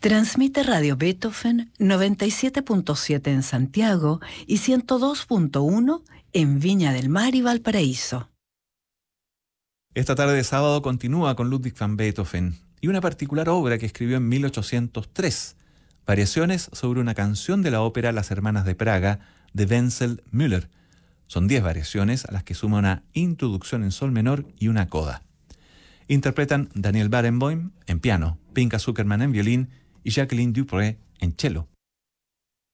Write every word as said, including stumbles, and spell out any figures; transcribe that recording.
Transmite Radio Beethoven noventa y siete punto siete en Santiago y ciento dos punto uno en Viña del Mar y Valparaíso. Esta tarde de sábado continúa con Ludwig van Beethoven y una particular obra que escribió en mil ochocientos tres, variaciones sobre una canción de la ópera Las Hermanas de Praga de Wenzel Müller. Son diez variaciones a las que suma una introducción en sol menor y una coda. Interpretan Daniel Barenboim en piano, Pinka Zuckerman en violín y Jacqueline Dupré en cello.